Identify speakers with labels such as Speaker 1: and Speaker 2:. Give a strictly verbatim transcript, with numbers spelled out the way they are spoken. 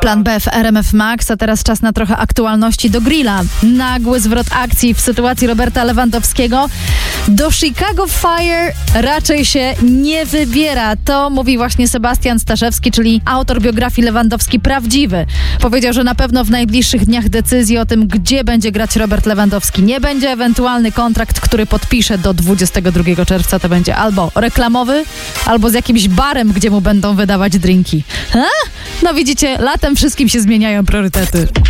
Speaker 1: Plan B w R M F Max, a teraz czas na trochę aktualności do grilla. Nagły zwrot akcji w sytuacji Roberta Lewandowskiego. Do Chicago Fire raczej się nie wybiera. To mówi właśnie Sebastian Staszewski, czyli autor biografii Lewandowski prawdziwy. Powiedział, że na pewno w najbliższych dniach decyzji o tym, gdzie będzie grać Robert Lewandowski nie będzie. Ewentualny kontrakt, który podpisze do dwudziestego drugiego czerwca, to będzie albo reklamowy, albo z jakimś barem, gdzie mu będą wydawać drinki. Ha? No widzicie, latem wszystkim się zmieniają priorytety.